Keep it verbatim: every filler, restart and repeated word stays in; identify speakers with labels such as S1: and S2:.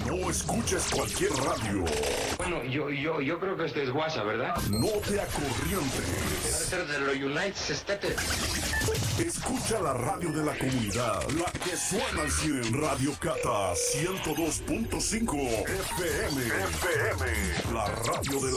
S1: No escuches cualquier radio.
S2: Bueno, yo, yo, yo creo que este es WhatsApp, ¿verdad?
S1: No te acorrientes.
S2: Debe ser de los United States.
S1: Escucha la radio de la comunidad, la que suena al cien en Radio Cata ciento dos punto cinco F M. F M. La radio de la